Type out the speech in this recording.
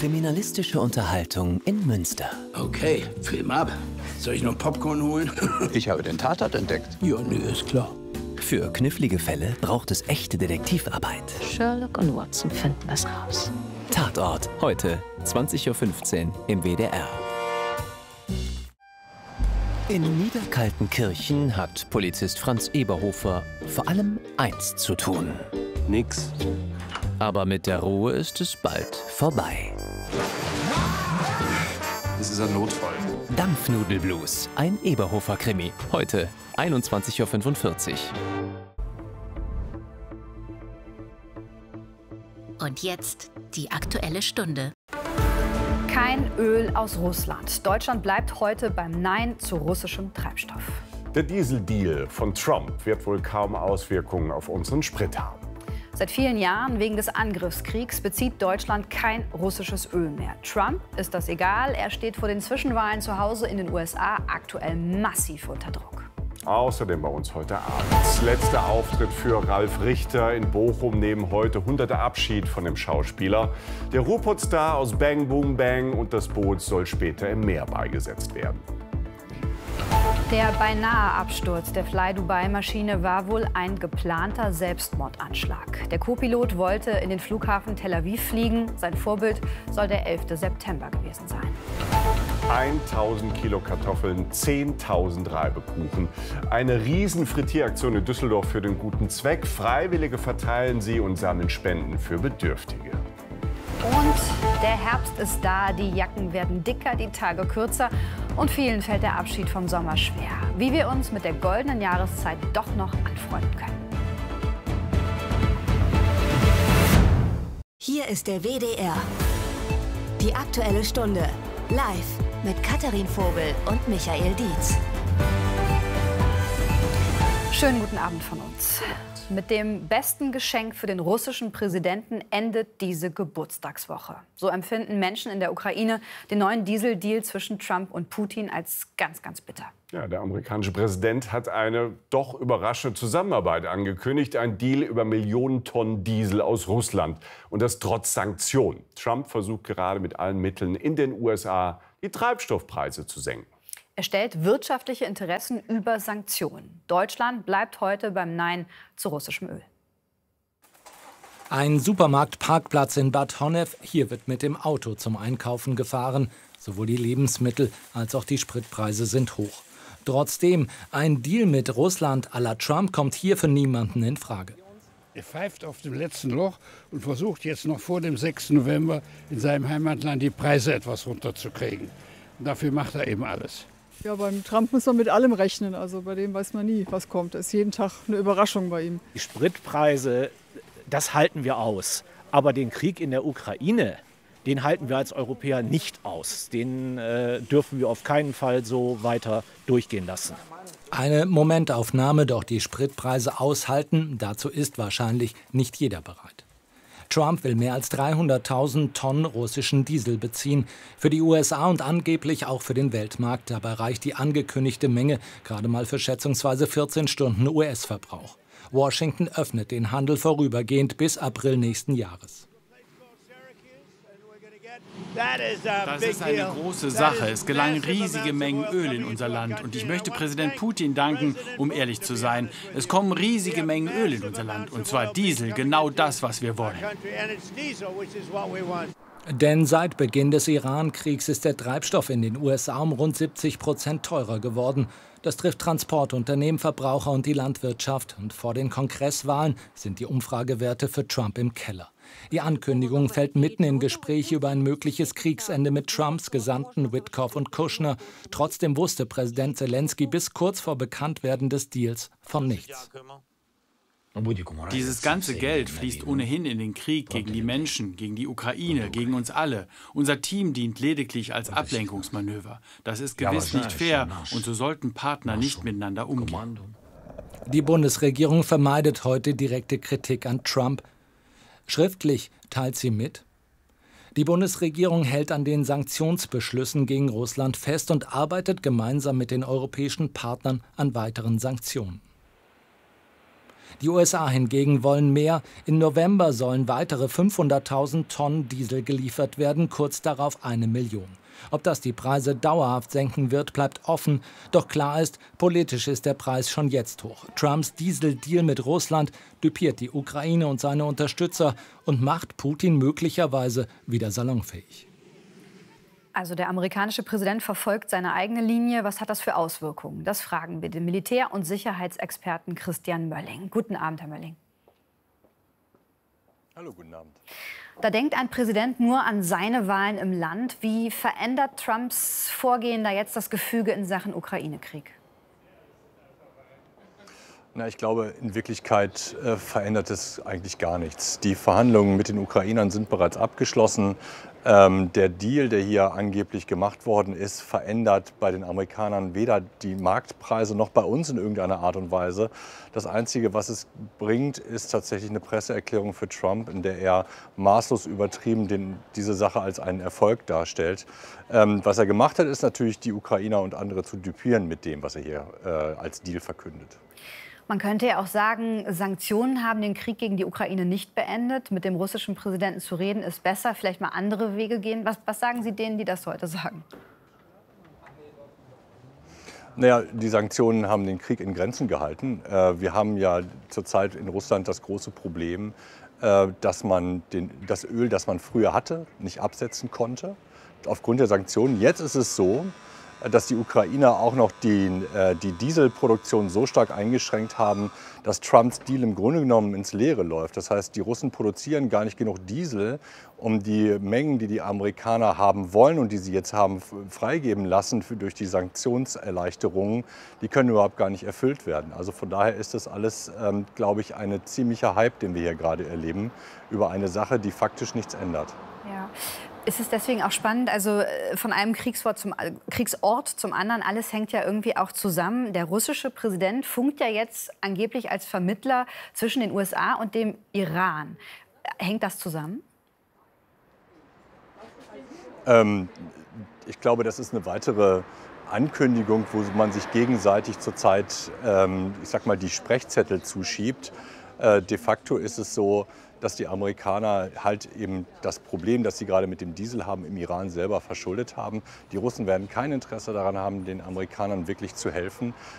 Kriminalistische Unterhaltung in Münster. Okay, Film ab. Soll ich noch Popcorn holen? Ich habe den Tatort entdeckt. Ja, nö, ist klar. Für knifflige Fälle braucht es echte Detektivarbeit. Sherlock und Watson finden das raus. Tatort, heute 20:15 Uhr im WDR. In Niederkaltenkirchen hat Polizist Franz Eberhofer vor allem eins zu tun. Nix. Aber mit der Ruhe ist es bald vorbei. Das ist ein Notfall. Dampfnudelblues, ein Eberhofer-Krimi. Heute 21:45 Uhr. Und jetzt die Aktuelle Stunde. Kein Öl aus Russland. Deutschland bleibt heute beim Nein zu russischem Treibstoff. Der Dieseldeal von Trump wird wohl kaum Auswirkungen auf unseren Sprit haben. Seit vielen Jahren wegen des Angriffskriegs bezieht Deutschland kein russisches Öl mehr. Trump ist das egal. Er steht vor den Zwischenwahlen zu Hause in den USA aktuell massiv unter Druck. Außerdem bei uns heute Abend. Letzter Auftritt für Ralf Richter. In Bochum nehmen heute Hunderte Abschied von dem Schauspieler. Der Ruhrpott-Star aus Bang Boom Bang und das Boot soll später im Meer beigesetzt werden. Der beinahe Absturz der Fly-Dubai-Maschine war wohl ein geplanter Selbstmordanschlag. Der Co-Pilot wollte in den Flughafen Tel Aviv fliegen. Sein Vorbild soll der 11. September gewesen sein. 1000 Kilo Kartoffeln, 10.000 Reibekuchen. Eine Riesenfrittieraktion in Düsseldorf für den guten Zweck. Freiwillige verteilen sie und sammeln Spenden für Bedürftige. Und der Herbst ist da, die Jacken werden dicker, die Tage kürzer und vielen fällt der Abschied vom Sommer schwer. Wie wir uns mit der goldenen Jahreszeit doch noch anfreunden können. Hier ist der WDR. Die Aktuelle Stunde. Live mit Katharin Vogel und Michael Dietz. Schönen guten Abend von uns. Mit dem besten Geschenk für den russischen Präsidenten endet diese Geburtstagswoche. So empfinden Menschen in der Ukraine den neuen Dieseldeal zwischen Trump und Putin als ganz, ganz bitter. Ja, der amerikanische Präsident hat eine doch überraschende Zusammenarbeit angekündigt. Ein Deal über Millionen Tonnen Diesel aus Russland. Und das trotz Sanktionen. Trump versucht gerade mit allen Mitteln in den USA die Treibstoffpreise zu senken. Er stellt wirtschaftliche Interessen über Sanktionen. Deutschland bleibt heute beim Nein zu russischem Öl. Ein Supermarktparkplatz in Bad Honnef. Hier wird mit dem Auto zum Einkaufen gefahren. Sowohl die Lebensmittel als auch die Spritpreise sind hoch. Trotzdem, ein Deal mit Russland à la Trump kommt hier für niemanden in Frage. Er pfeift auf dem letzten Loch und versucht jetzt noch vor dem 6. November in seinem Heimatland die Preise etwas runterzukriegen. Und dafür macht er eben alles. Ja, beim Trump muss man mit allem rechnen. Also bei dem weiß man nie, was kommt. Es ist jeden Tag eine Überraschung bei ihm. Die Spritpreise, das halten wir aus. Aber den Krieg in der Ukraine, den halten wir als Europäer nicht aus. Den dürfen wir auf keinen Fall so weiter durchgehen lassen. Eine Momentaufnahme, doch die Spritpreise aushalten, dazu ist wahrscheinlich nicht jeder bereit. Trump will mehr als 300.000 Tonnen russischen Diesel beziehen. Für die USA und angeblich auch für den Weltmarkt. Dabei reicht die angekündigte Menge gerade mal für schätzungsweise 14 Stunden US-Verbrauch. Washington öffnet den Handel vorübergehend bis April nächsten Jahres. Das ist eine große Sache. Es gelangen riesige Mengen Öl in unser Land. Und ich möchte Präsident Putin danken, um ehrlich zu sein. Es kommen riesige Mengen Öl in unser Land. Und zwar Diesel, genau das, was wir wollen. Denn seit Beginn des Iran-Kriegs ist der Treibstoff in den USA um rund 70% teurer geworden. Das trifft Transportunternehmen, Verbraucher und die Landwirtschaft. Und vor den Kongresswahlen sind die Umfragewerte für Trump im Keller. Die Ankündigung fällt mitten in Gespräche über ein mögliches Kriegsende mit Trumps Gesandten Witkoff und Kushner. Trotzdem wusste Präsident Zelensky bis kurz vor Bekanntwerden des Deals von nichts. Dieses ganze Geld fließt ohnehin in den Krieg gegen die Menschen, gegen die Ukraine, gegen uns alle. Unser Team dient lediglich als Ablenkungsmanöver. Das ist gewiss nicht fair und so sollten Partner nicht miteinander umgehen. Die Bundesregierung vermeidet heute direkte Kritik an Trump. Schriftlich teilt sie mit: Die Bundesregierung hält an den Sanktionsbeschlüssen gegen Russland fest und arbeitet gemeinsam mit den europäischen Partnern an weiteren Sanktionen. Die USA hingegen wollen mehr. Im November sollen weitere 500.000 Tonnen Diesel geliefert werden, kurz darauf 1 Million. Ob das die Preise dauerhaft senken wird, bleibt offen. Doch klar ist, politisch ist der Preis schon jetzt hoch. Trumps Dieseldeal mit Russland düpiert die Ukraine und seine Unterstützer und macht Putin möglicherweise wieder salonfähig. Also der amerikanische Präsident verfolgt seine eigene Linie. Was hat das für Auswirkungen? Das fragen wir den Militär- und Sicherheitsexperten Christian Mölling. Guten Abend, Herr Mölling. Hallo, guten Abend. Da denkt ein Präsident nur an seine Wahlen im Land. Wie verändert Trumps Vorgehen da jetzt das Gefüge in Sachen Ukraine-Krieg? Na, ich glaube, in Wirklichkeit verändert es eigentlich gar nichts. Die Verhandlungen mit den Ukrainern sind bereits abgeschlossen. Der Deal, der hier angeblich gemacht worden ist, verändert bei den Amerikanern weder die Marktpreise noch bei uns in irgendeiner Art und Weise. Das Einzige, was es bringt, ist tatsächlich eine Presseerklärung für Trump, in der er maßlos übertrieben diese Sache als einen Erfolg darstellt. Was er gemacht hat, ist natürlich, die Ukrainer und andere zu düpieren mit dem, was er hier als Deal verkündet. Man könnte ja auch sagen, Sanktionen haben den Krieg gegen die Ukraine nicht beendet. Mit dem russischen Präsidenten zu reden ist besser, vielleicht mal andere Wege gehen. Was sagen Sie denen, die das heute sagen? Naja, die Sanktionen haben den Krieg in Grenzen gehalten. Wir haben ja zurzeit in Russland das große Problem, dass man das Öl, das man früher hatte, nicht absetzen konnte, aufgrund der Sanktionen. Jetzt ist es so, dass die Ukrainer auch noch die Dieselproduktion so stark eingeschränkt haben, dass Trumps Deal im Grunde genommen ins Leere läuft. Das heißt, die Russen produzieren gar nicht genug Diesel, um die Mengen, die die Amerikaner haben wollen und die sie jetzt haben freigeben lassen durch die Sanktionserleichterungen, die können überhaupt gar nicht erfüllt werden. Also von daher ist das alles, glaube ich, ein ziemlicher Hype, den wir hier gerade erleben, über eine Sache, die faktisch nichts ändert. Ja. Ist es deswegen auch spannend, also von einem Kriegsort zum anderen, alles hängt ja irgendwie auch zusammen. Der russische Präsident funkt ja jetzt angeblich als Vermittler zwischen den USA und dem Iran. Hängt das zusammen? Ich glaube, das ist eine weitere Ankündigung, wo man sich gegenseitig zurzeit, ich sag mal, die Sprechzettel zuschiebt. De facto ist es so, dass die Amerikaner halt eben das Problem, das sie gerade mit dem Diesel haben, im Iran selber verschuldet haben. Die Russen werden kein Interesse daran haben, den Amerikanern wirklich zu helfen.